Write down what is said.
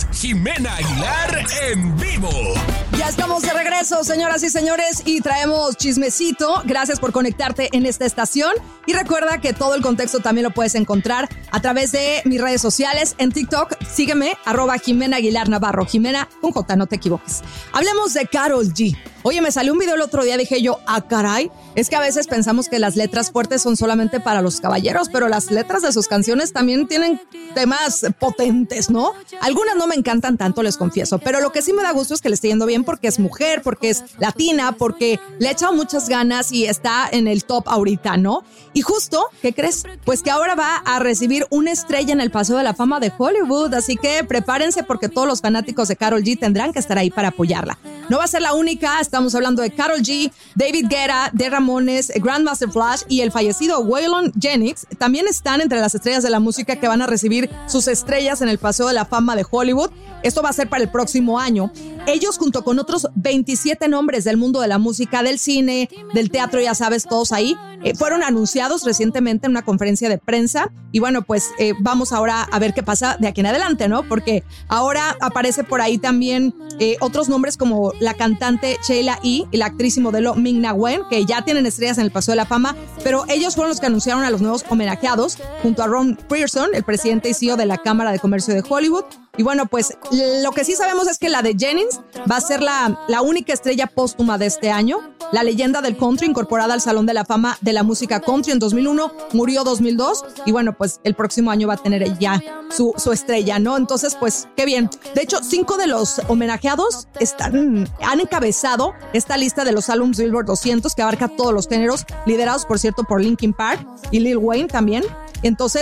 es Jimena Aguilar en vivo. Ya estamos de regreso, señoras y señores, y traemos chismecito. Gracias por conectarte en esta estación. Y recuerda que todo el contexto también lo puedes encontrar a través de mis redes sociales. En TikTok, sígueme, @Jimena Aguilar Navarro. Jimena con J, no te equivoques. Hablemos de Karol G. Oye, me salió un video el otro día, dije yo, caray, es que a veces pensamos que las letras fuertes son solamente para los caballeros, pero las letras de sus canciones también tienen temas potentes, ¿no? Algunas no me encantan tanto, les confieso, pero lo que sí me da gusto es que le esté yendo bien porque es mujer, porque es latina, porque le ha echado muchas ganas y está en el top ahorita, ¿no? Y justo, ¿qué crees? Pues que ahora va a recibir una estrella en el Paseo de la Fama de Hollywood, así que prepárense porque todos los fanáticos de Karol G tendrán que estar ahí para apoyarla. No va a ser la única, estamos hablando de Karol G, David Guetta, The Ramones, Grandmaster Flash y el fallecido Waylon Jennings. También están entre las estrellas de la música que van a recibir sus estrellas en el Paseo de la Fama de Hollywood. Esto va a ser para el próximo año. Ellos, junto con otros 27 nombres del mundo de la música, del cine, del teatro, ya sabes, todos ahí, fueron anunciados recientemente en una conferencia de prensa. Y bueno, pues vamos ahora a ver qué pasa de aquí en adelante, ¿no? Porque ahora aparece por ahí también otros nombres como la cantante Sheila E. y la actriz y modelo Ming-Na Wen, que ya tienen estrellas en el Paseo de la Fama, pero ellos fueron los que anunciaron a los nuevos homenajeados junto a Ron Pearson, el presidente y CEO de la Cámara de Comercio de Hollywood. Y bueno, pues lo que sí sabemos es que la de Jennings va a ser la única estrella póstuma de este año. La leyenda del country incorporada al Salón de la Fama de la Música Country en 2001, murió 2002 y bueno, pues el próximo año va a tener ya su estrella, ¿no? Entonces, pues qué bien. De hecho, 5 de los homenajeados han encabezado esta lista de los álbumes Billboard 200 que abarca todos los géneros, liderados, por cierto, por Linkin Park y Lil Wayne también. Entonces,